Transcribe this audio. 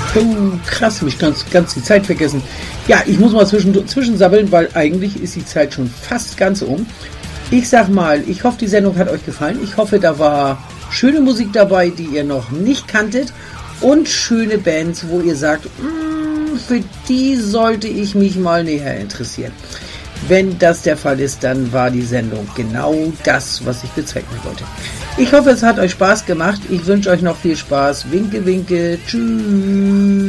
Oh, krass, mich ganz die Zeit vergessen. Ja, ich muss mal zwischensabbeln, weil eigentlich ist die Zeit schon fast ganz um. Ich sag mal, ich hoffe, die Sendung hat euch gefallen. Ich hoffe, da war schöne Musik dabei, die ihr noch nicht kanntet. Und schöne Bands, wo ihr sagt, für die sollte ich mich mal näher interessieren. Wenn das der Fall ist, dann war die Sendung genau das, was ich bezwecken wollte. Ich hoffe, es hat euch Spaß gemacht. Ich wünsche euch noch viel Spaß. Winke, winke. Tschüss.